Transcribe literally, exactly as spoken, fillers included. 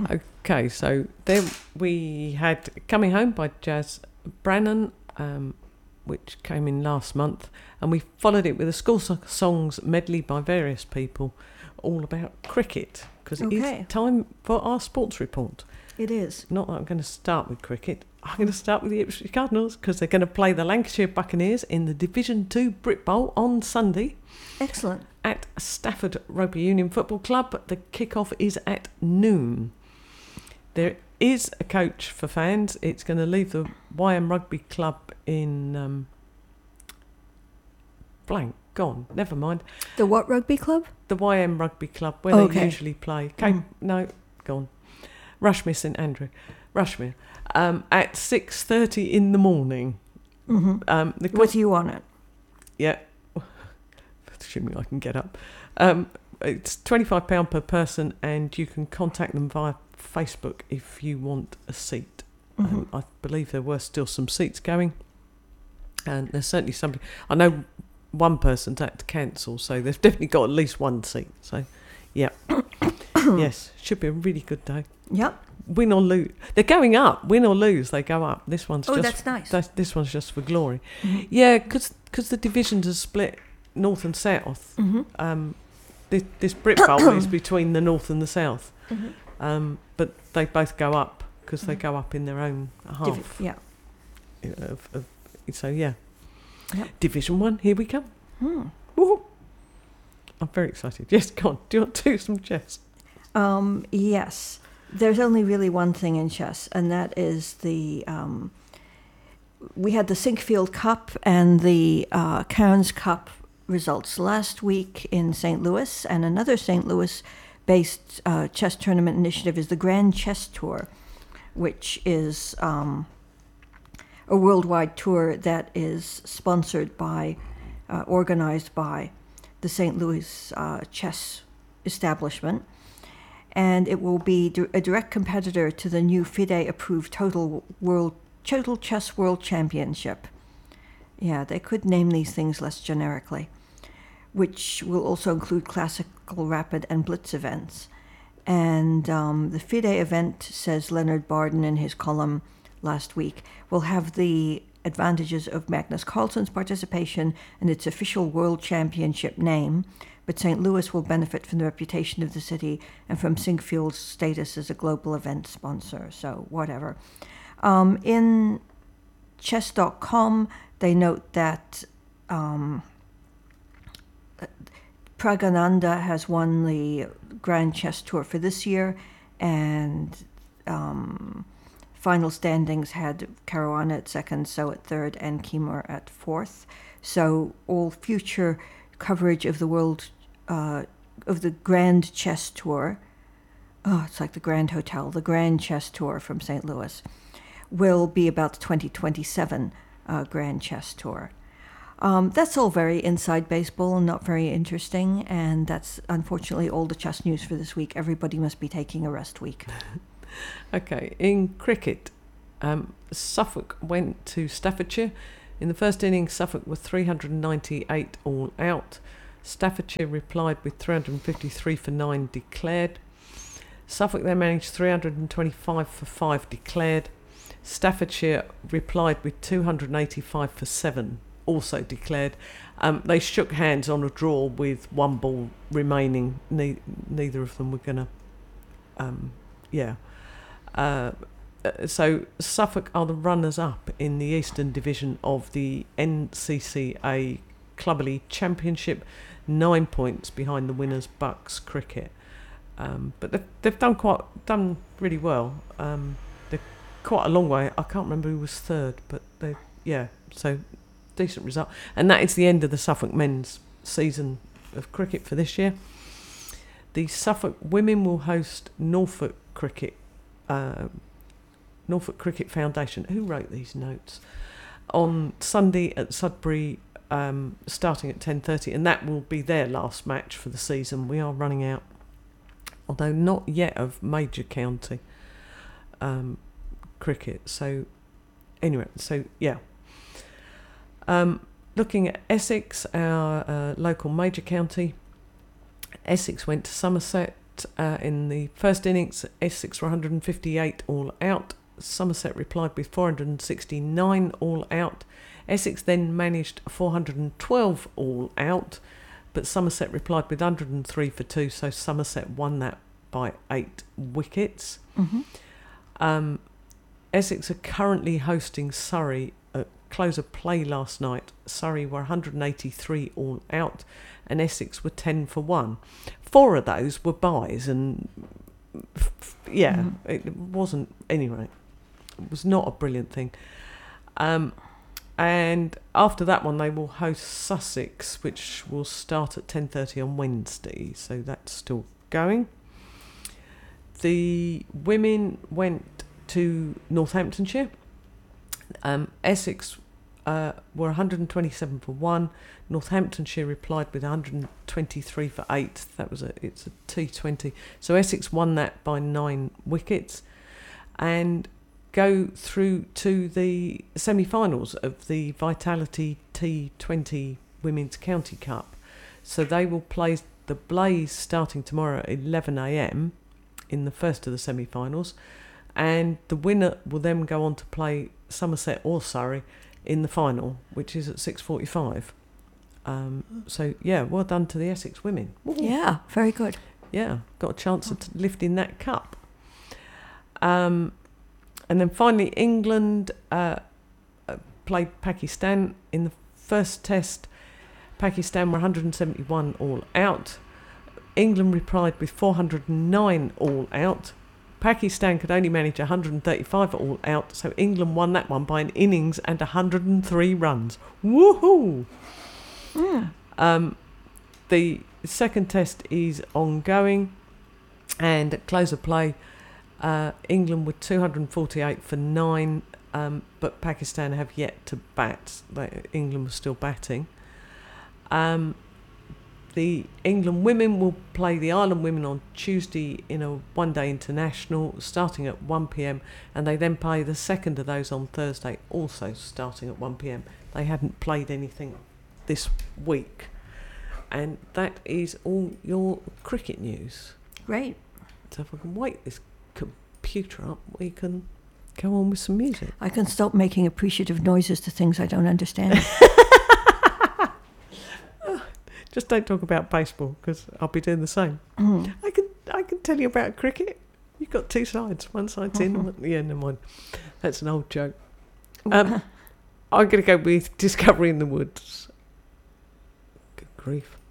Okay, so then we had Coming Home by Jazz Brannon, um, which came in last month, and we followed it with a school so- songs medley by various people, all about cricket, because it Okay. is time for our sports report. It is. Not that I'm going to start with cricket. I'm going to start with the Ipswich Cardinals, because they're going to play the Lancashire Buccaneers in the Division two Brit Bowl on Sunday Excellent. at Stafford Rugby Union Football Club. The kick-off is at noon. There is a coach for fans. It's going to leave the Y M Rugby Club in um, blank, gone, never mind. The what rugby club? The Y M Rugby Club, where Okay. they usually play. Cape, Mm. No, gone. Rushmere St Andrew. Rushmere. Um, at six thirty in the morning. Mm-hmm. Um, the With you on it. Yeah, assuming I can get up. Um, it's twenty-five pounds per person, and you can contact them via Facebook if you want a seat. Mm-hmm. Um, I believe there were still some seats going, and there's certainly somebody. I know one person's had to cancel, so they've definitely got at least one seat. So, yeah, yes, should be a really good day. Yep. Win or lose, they're going up. Win or lose, they go up. This one's Oh, just that's nice. that's, this one's just for glory. Mhm. Yeah, because the divisions are split north and south. Mm-hmm. Um, this, this Brit Bowl is between the north and the south, Mm-hmm. um, but they both go up because they Mhm. go up in their own half. Divi- yeah. Of, of, so yeah, Yep. Division One. Here we come. Hmm. Woo-hoo. I'm very excited. Yes, go on. Do you want to do some chess? Um, yes. There's only really one thing in chess, and that is the. Um, we had the Sinkfield Cup and the uh, Cairns Cup results last week in Saint Louis, and another Saint Louis-based uh, chess tournament initiative is the Grand Chess Tour, which is um, a worldwide tour that is sponsored by, uh, organized by the Saint Louis uh, Chess Establishment. And it will be a direct competitor to the new FIDE-approved Total World Total Chess World Championship. Yeah, they could name these things less generically, which will also include classical, rapid, and blitz events. And um, the FIDE event, says Leonard Barden in his column last week, will have the advantages of Magnus Carlsen's participation and its official World Championship name, but Saint Louis will benefit from the reputation of the city and from Sinkfield's status as a global event sponsor, so whatever. Um, in chess dot com, they note that um, Pragananda has won the Grand Chess Tour for this year, and um, final standings had Caruana at second, So at third, and Kimur at fourth. So all future coverage of the world, uh, of the Grand Chess Tour, oh, it's like the Grand Hotel, the Grand Chess Tour from Saint Louis, will be about the twenty twenty-seven uh, Grand Chess Tour. Um, that's all very inside baseball and not very interesting, and that's unfortunately all the chess news for this week. Everybody must be taking a rest week. Okay, in cricket, um, Suffolk went to Staffordshire. In the first innings, Suffolk were three hundred ninety-eight all out. Staffordshire replied with three hundred fifty-three for nine declared. Suffolk then managed three hundred twenty-five for five declared. Staffordshire replied with two hundred eighty-five for seven also declared. Um, they shook hands on a draw with one ball remaining. Ne- neither of them were going to... Um, yeah. Uh, so Suffolk are the runners-up in the Eastern Division of the N C C A Clubberley Championship, nine points behind the winners Bucks Cricket. Um, but they've, they've done quite done really well. Um, they're quite a long way. I can't remember who was third, but they yeah. So decent result, and that is the end of the Suffolk men's season of cricket for this year. The Suffolk women will host Norfolk Cricket. Uh, Norfolk Cricket Foundation, who wrote these notes, on Sunday at Sudbury, um, starting at ten thirty, and that will be their last match for the season. We are running out, although not yet of major county um, cricket. So anyway, so yeah. Um, looking at Essex, our uh, local major county, Essex went to Somerset. uh, in the first innings, Essex were one hundred fifty-eight all out. Somerset replied with four hundred sixty-nine all out. Essex then managed four hundred twelve all out, but Somerset replied with one hundred three for two, so Somerset won that by eight wickets. Mm-hmm. Um, Essex are currently hosting Surrey at close of play last night. Surrey were one hundred eighty-three all out, and Essex were ten for one. Four of those were byes, and f- f- yeah, mm-hmm. it wasn't, anyway, it was not a brilliant thing. Um, and after that one, they will host Sussex, which will start at ten thirty on Wednesday, so that's still going. The women went to Northamptonshire. Um, Essex uh, were one hundred twenty-seven for one. Northamptonshire replied with one hundred twenty-three for eight. That was a it's a T twenty. So Essex won that by nine wickets, and go through to the semi-finals of the Vitality T twenty Women's County Cup. So they will play the Blaze starting tomorrow at eleven a.m. in the first of the semi-finals, and the winner will then go on to play Somerset or Surrey in the final, which is at six forty-five. Um, so yeah, well done to the Essex women. Ooh. Yeah, very good. Yeah, got a chance of lifting that cup. Um, and then finally, England uh, played Pakistan in the first test. Pakistan were one hundred seventy-one all out. England replied with four hundred nine all out. Pakistan could only manage one hundred thirty-five all out, so England won that one by an innings and one hundred three runs. Woohoo! Mm. Um, the second test is ongoing, and at close of play, uh, England were two hundred forty-eight for nine, um, but Pakistan have yet to bat. They, England was still batting. Um, The England women will play the Ireland women on Tuesday in a one-day international starting at one p.m, and they then play the second of those on Thursday, also starting at one p.m. They hadn't played anything this week. And that is all your cricket news. Great. So if I can wake this computer up, we can go on with some music. I can stop making appreciative noises to things I don't understand. Just don't talk about baseball, because I'll be doing the same. Mm. I can I can tell you about cricket. You've got two sides. One side's in, one, yeah, never mind. That's an old joke. Um, I'm going to go with Discovery in the Woods. Good grief.